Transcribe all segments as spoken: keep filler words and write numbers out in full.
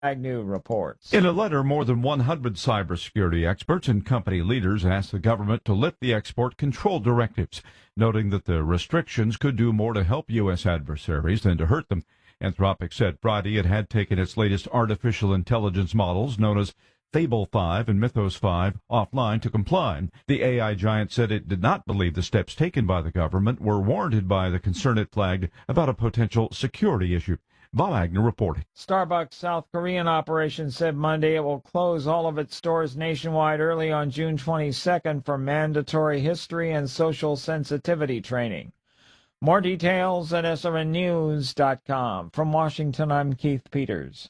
Agnew reports. In a letter, more than one hundred cybersecurity experts and company leaders asked the government to lift the export control directives, noting that the restrictions could do more to help U S adversaries than to hurt them. Anthropic said Friday it had taken its latest artificial intelligence models, known as Fable five and Mythos five, offline to comply. The A I giant said it did not believe the steps taken by the government were warranted by the concern it flagged about a potential security issue. Bob Agnew reporting. Starbucks' South Korean operation said Monday it will close all of its stores nationwide early on June twenty-second for mandatory history and social sensitivity training. More details at S R N news dot com. From Washington, I'm Keith Peters.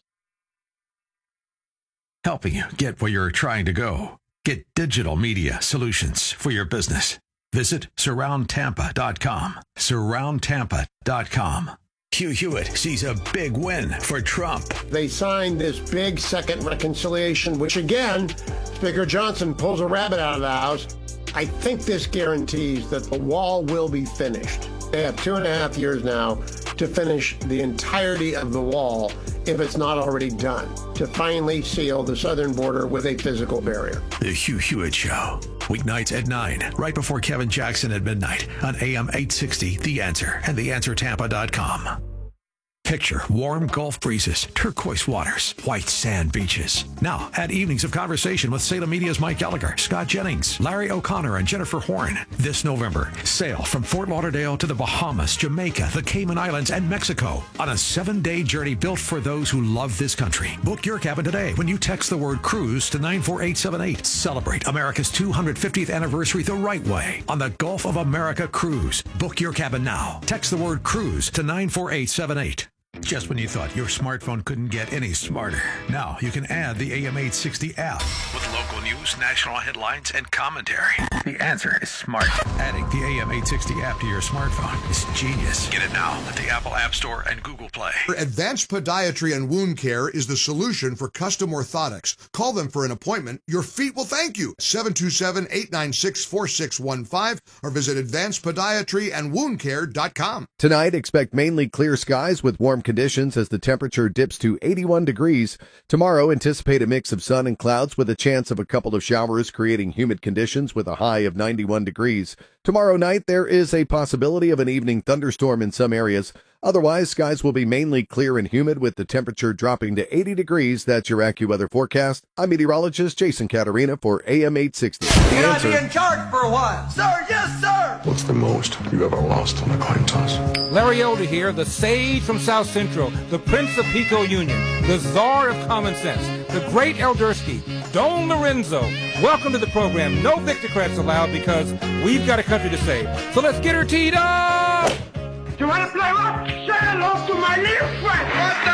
Helping you get where you're trying to go. Get digital media solutions for your business. Visit surround tampa dot com. surround tampa dot com. Hugh Hewitt sees a big win for Trump. They signed this big second reconciliation, which again, Speaker Johnson pulls a rabbit out of the house. I think this guarantees that the wall will be finished. They have two and a half years now to finish the entirety of the wall, if it's not already done, to finally seal the southern border with a physical barrier. The Hugh Hewitt Show. Weeknights at nine, right before Kevin Jackson at midnight on A M eight sixty, The Answer and the answer tampa dot com. Picture warm Gulf breezes, turquoise waters, white sand beaches. Now, add evenings of conversation with Salem Media's Mike Gallagher, Scott Jennings, Larry O'Connor, and Jennifer Horn. This November, sail from Fort Lauderdale to the Bahamas, Jamaica, the Cayman Islands, and Mexico on a seven-day journey built for those who love this country. Book your cabin today when you text the word cruise to nine four eight seven eight. Celebrate America's two hundred fiftieth anniversary the right way on the Gulf of America Cruise. Book your cabin now. Text the word cruise to nine four eight seven eight. Just when you thought your smartphone couldn't get any smarter, now you can add the A M eight sixty app with local news, national headlines, and commentary. The Answer is smart. Adding the A M eight sixty app to your smartphone is genius. Get it now at the Apple App Store and Google Play. Advanced Podiatry and Wound Care is the solution for custom orthotics. Call them for an appointment. Your feet will thank you. seven two seven, eight nine six, four six one five or visit advanced podiatry and wound care dot com. Tonight, expect mainly clear skies with warm conditions as the temperature dips to eighty-one degrees. Tomorrow, anticipate a mix of sun and clouds with a chance of a couple of showers, creating humid conditions with a high of ninety-one degrees. Tomorrow night, there is a possibility of an evening thunderstorm in some areas. Otherwise, skies will be mainly clear and humid with the temperature dropping to eighty degrees. That's your AccuWeather forecast. I'm meteorologist Jason Caterina for A M eight sixty. Can I be in charge for a while? Sir, yes, sir! What's the most you ever lost on a coin toss? Larry Elder here, the sage from South Central, the Prince of Pico Union, the czar of common sense, the great Eldersky, Don Lorenzo. Welcome to the program. No Victocrats allowed because we've got a country to save. So let's get her teed up! You want to play what? Say hello to my little friend! What the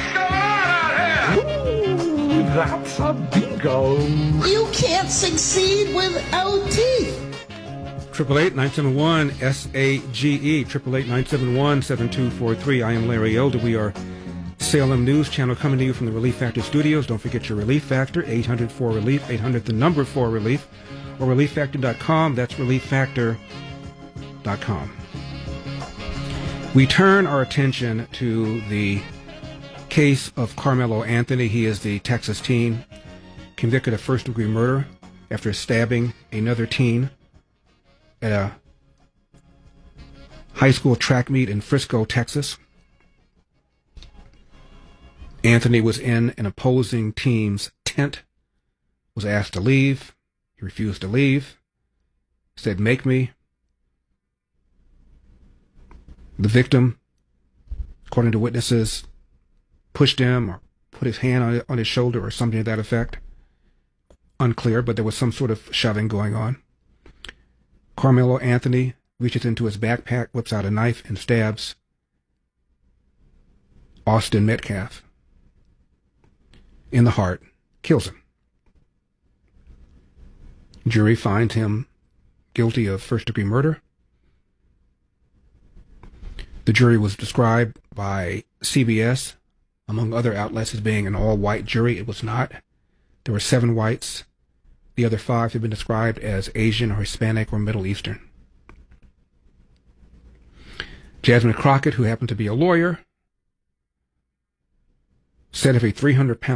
hell's going on out here? Ooh, that's a bingo. You can't succeed without teeth. Triple eight nine seven one S A G E. Triple eight nine seven one seven two four three. I am Larry Elder. We are Salem News Channel coming to you from the Relief Factor Studios. Don't forget your Relief Factor. eight hundred four relief. eight hundred the number four relief. Or relief factor dot com. That's relief factor dot com. We turn our attention to the case of Carmelo Anthony. He is the Texas teen convicted of first-degree murder after stabbing another teen at a high school track meet in Frisco, Texas. Anthony was in an opposing team's tent, was asked to leave. He refused to leave, said, "Make me." The victim, according to witnesses, pushed him or put his hand on, on his shoulder or something to that effect. Unclear, but there was some sort of shoving going on. Carmelo Anthony reaches into his backpack, whips out a knife, and stabs Austin Metcalf in the heart, kills him. Jury finds him guilty of first-degree murder. The jury was described by C B S, among other outlets, as being an all-white jury. It was not. There were seven whites. The other five had been described as Asian or Hispanic or Middle Eastern. Jasmine Crockett, who happened to be a lawyer, said if a three hundred pound